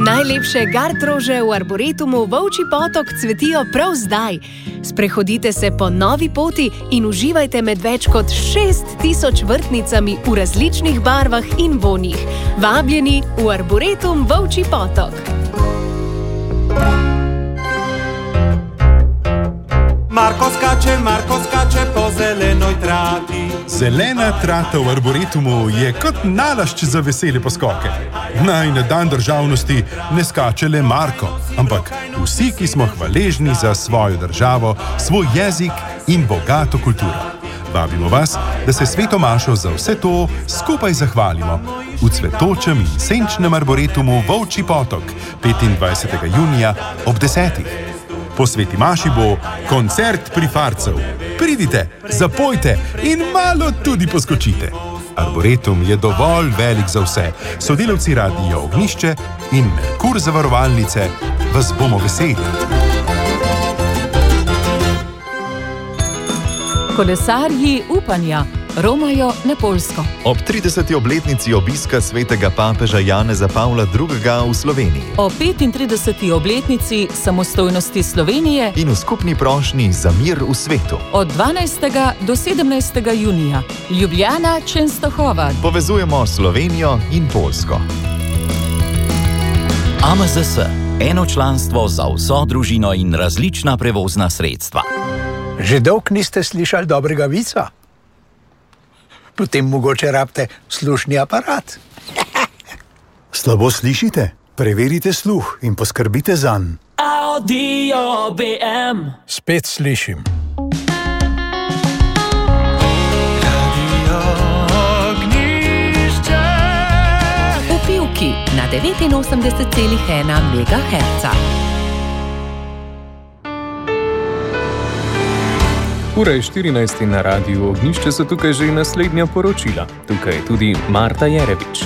Najlepše gartrože v Arboretumu Volčji Potok cvetijo prav zdaj. Sprehodite se po novi poti in uživajte med več kot 6000 vrtnicami v različnih barvah in vonjih. Vabljeni v Arboretum Volčji Potok. Marko skače po zelenoj trati. Zelena trata v Arboretumu je kot nalašč za vesele poskoke. Naj na dan državnosti ne skače le Marko, ampak vsi, ki smo hvaležni za svojo državo, svoj jezik in bogato kulturo. Vabimo vas, da se Sveto mašo za vse to skupaj zahvalimo v cvetočem in senčnem Arboretumu Volčji Potok 25. junija ob 10. Po Sveti maši bo koncert prifarcev. Pridite, zapojte in malo tudi poskočite. Arboretum je dovolj velik za vse. Sodelavci Radia Ognjišče in Merkur zavarovalnice vas bomo veseli. Kolesarji upanja romajo na Poljsko. Ob 30. obletnici obiska svetega papeža Janeza Pavla II. V Sloveniji. O 35. obletnici samostojnosti Slovenije in v skupni prošnji za mir v svetu. Od 12. do 17. junija. Ljubljana, Częstochowa. Povezujemo Slovenijo in Poljsko. AMZS. Eno članstvo za vso družino in različna prevozna sredstva. Že dolgo niste slišali dobrega vica? Potem mogoče rabite slušni aparat. Slabo slišite? Preverite sluh in poskrbite zanj. Audio BM. Spet slišim. Vpivki na 89,1 MHz. Ura je 14 na Radiu Ognjišče, so tukaj že naslednja poročila. Tukaj je tudi Marta Jerevič.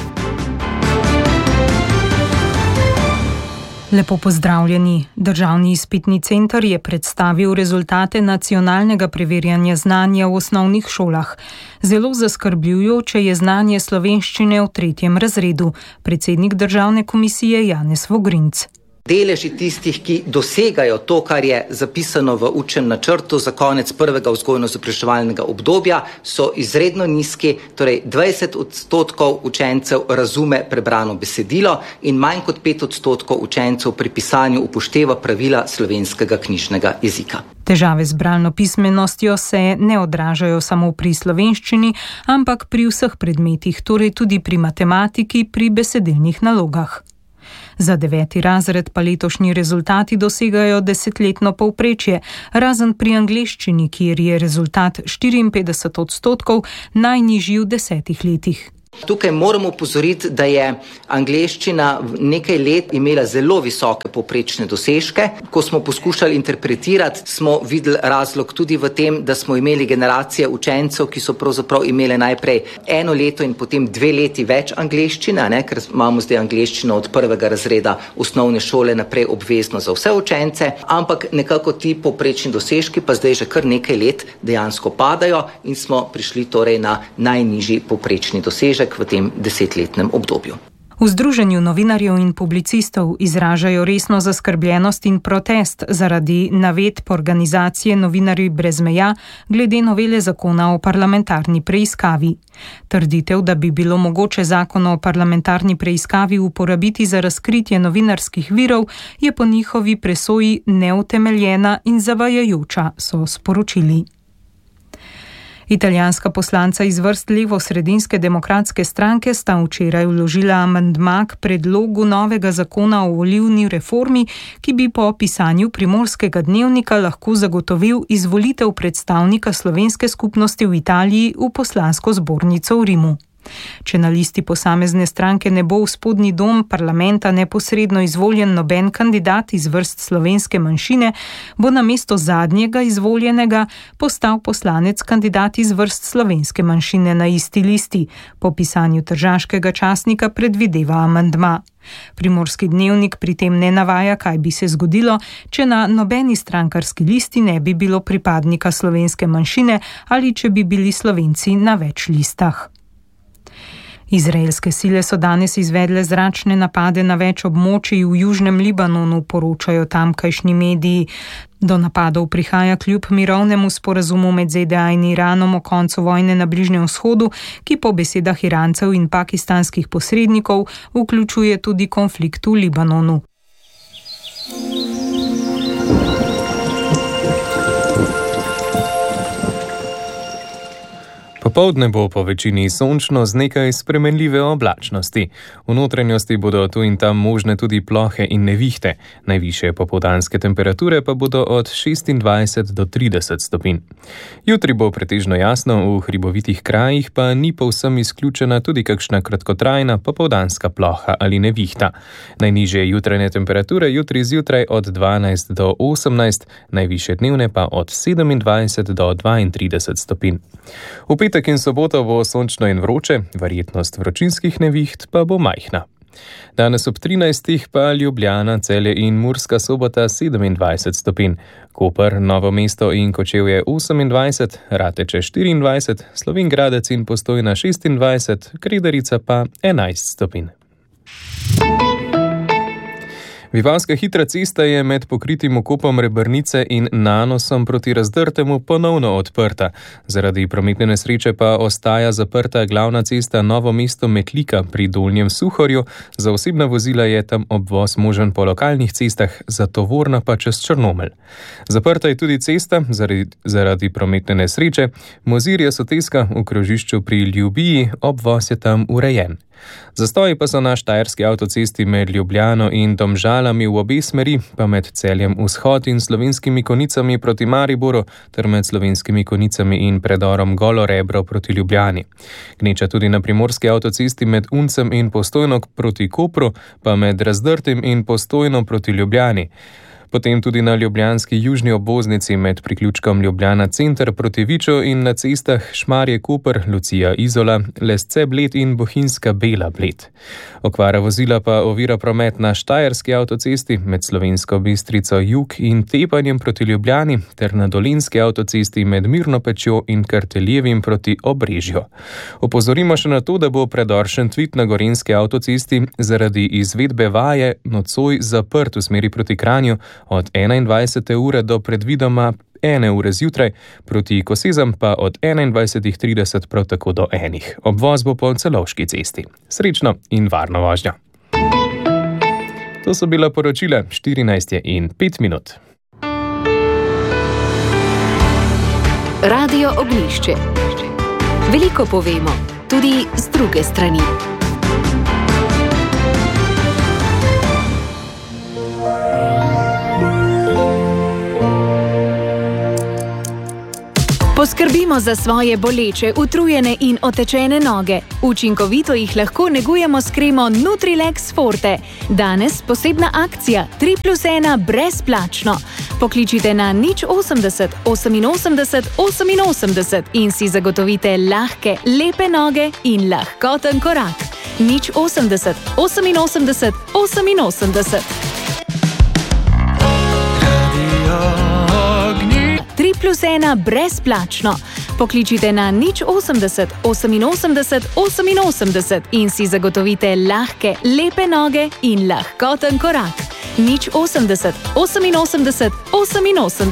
Lepo pozdravljeni. Državni izpitni center je predstavil rezultate nacionalnega preverjanja znanja v osnovnih šolah. Zelo zaskrbljujoče je znanje slovenščine v 3. razredu. Predsednik državne komisije Janez Vogrinc. Deleži tistih, ki dosegajo to, kar je zapisano v učnem načrtu za konec prvega vzgojno-izobraževalnega obdobja, so izredno nizki, torej 20% učencev razume prebrano besedilo in manj kot 5% učencev pri pisanju upošteva pravila slovenskega knjižnega jezika. Težave z bralno pismenostjo se ne odražajo samo pri slovenščini, ampak pri vseh predmetih, torej tudi pri matematiki, pri besedilnih nalogah. Za 9. razred pa letošnji rezultati dosegajo 10-letno povprečje, razen pri angleščini, kjer je rezultat 54%, najnižji v 10 letih. Tukaj moramo opozoriti, da je angleščina nekaj let imela zelo visoke povprečne dosežke. Ko smo poskušali interpretirati, smo videli razlog tudi v tem, da smo imeli generacije učencev, ki so pravzaprav imeli najprej 1 leto in potem 2 leti več angleščine, ker imamo zdaj angleščino od 1. razreda osnovne šole naprej obvezno za vse učence, ampak nekako ti povprečni dosežki pa zdaj že kar nekaj let dejansko padajo in smo prišli torej na najnižji povprečni dosežek v tem 10-letnem obdobju. V Združenju novinarjev in publicistov izražajo resno zaskrbljenost in protest zaradi navedb organizacije Novinarji brez meja glede novele zakona o parlamentarni preiskavi. Trditev, da bi bilo mogoče zakon o parlamentarni preiskavi uporabiti za razkritje novinarskih virov, je po njihovi presoji neutemeljena in zavajajoča, so sporočili. Italijanska poslanca iz vrst levo-sredinske demokratske stranke sta včeraj vložila amandma k predlogu novega zakona o volilni reformi, ki bi po pisanju Primorskega dnevnika lahko zagotovil izvolitev predstavnika slovenske skupnosti v Italiji v poslansko zbornico v Rimu. Če na listi posamezne stranke ne bo v spodnji dom parlamenta neposredno izvoljen noben kandidat iz vrst slovenske manjšine, bo namesto zadnjega izvoljenega postal poslanec kandidat iz vrst slovenske manjšine na isti listi, po pisanju tržaškega časnika predvideva amandma. Primorski dnevnik pri tem ne navaja, kaj bi se zgodilo, če na nobeni strankarski listi ne bi bilo pripadnika slovenske manjšine ali če bi bili Slovenci na več listah. Izraelske sile so danes izvedle zračne napade na več območij v južnem Libanonu, poročajo tamkajšnji mediji. Do napadov prihaja kljub mirovnemu sporazumu med ZDA in Iranom o koncu vojne na Bližnjem vzhodu, ki po besedah Irancev in pakistanskih posrednikov vključuje tudi konflikt v Libanonu. Popoldne bo po večini sončno z nekaj spremenljive oblačnosti. V notranjosti bodo tu in tam možne tudi plohe in nevihte. Najvišje popoldanske temperature pa bodo od 26 do 30 stopinj. Jutri bo pretežno jasno, v hribovitih krajih pa ni povsem izključena tudi kakšna kratkotrajna popoldanska ploha ali nevihta. Najnižje jutranje temperature jutri zjutraj od 12 do 18, najvišje dnevne pa od 27 do 32 stopinj. V petek in soboto bo sončno in vroče, verjetnost vročinskih neviht pa bo majhna. Danes ob 13. pa Ljubljana, Celje in Murska Sobota 27 stopinj, Koper, Novo mesto in Kočevje 28, Rateče 24, Slovenj Gradec in Postojna 26, Kredarica pa 11 stopinj. Vipavska hitra cesta je med pokritim okopom Rebrnice in Nanosom proti Razdrtemu ponovno odprta. Zaradi prometne nesreče pa ostaja zaprta glavna cesta Novo mesto-Metlika pri Dolnjem Suhorju. Za osebna vozila je tam obvoz možen po lokalnih cestah, za tovorna pa čez Črnomelj. Zaprta je tudi cesta zaradi prometne nesreče Mozirje-Soteska v krožišču pri Ljubiji, obvoz je tam urejen. Zastoji pa so na štajerski avtocesti med Ljubljano in Domžalami v obe smeri, pa med Celjem vzhod in Slovenskimi Konicami proti Mariboru ter med Slovenskimi Konicami in predorom Golo Rebro proti Ljubljani. Gneča tudi na primorski avtocesti med Uncem in Postojno proti Kopru, pa med Razdrtim in Postojno proti Ljubljani. Potem tudi na ljubljanski južni obvoznici med priključkom Ljubljana Center proti Viču in na cestah Šmarje-Koper, Lucija-Izola, Lesce-Bled in Bohinjska-Bela Bled. Okvara vozila pa ovira promet na štajerski avtocesti med Slovensko Bistrico Jug in Tepanjem proti Ljubljani ter na dolenjski avtocesti med Mirno Pečjo in Karteljevim proti Obrežju. Opozorimo še na to, da bo predor Šentvid na gorenjski avtocesti zaradi izvedbe vaje nocoj zaprt v smeri proti Kranju od 21. ure do predvidoma 1. ure zjutraj, proti Kosezam pa od 21.30 prav tako do 1. Obvoz bo po Celovški cesti. Srečno in varno vožnjo. To so bila poročila 14:05. Radio Ognjišče. Veliko povemo, tudi z druge strani. Poskrbimo za svoje boleče, utrujene in otečene noge. Učinkovito jih lahko negujemo s kremo Nutrilex Forte. Danes posebna akcija 3+1 brezplačno. Pokličite na 080 88 88 in si zagotovite lahke, lepe noge in lahkoten korak. 080 88 88. 3+1 brezplačno. Pokličite na 080 88 88 in si zagotovite lahke, lepe noge in lahkoten korak. 080 88 88.